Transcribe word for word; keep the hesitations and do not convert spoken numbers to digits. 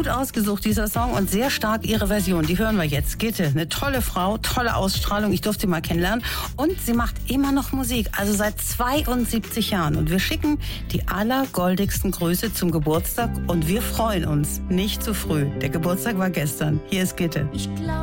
gut ausgesucht, dieser Song, und sehr stark ihre Version. Die hören wir jetzt. Gitte, eine tolle Frau, tolle Ausstrahlung. Ich durfte sie mal kennenlernen. Und sie macht immer noch Musik, also seit zweiundsiebzig Jahren. Und wir schicken die allergoldigsten Grüße zum Geburtstag und wir freuen uns nicht zu früh. Der Geburtstag war gestern. Hier ist Gitte. Ich glaub